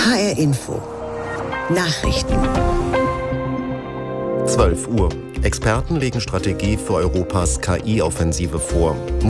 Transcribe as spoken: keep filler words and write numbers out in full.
H R Info. Nachrichten. zwölf Uhr. Experten legen Strategie für Europas K I-Offensive vor.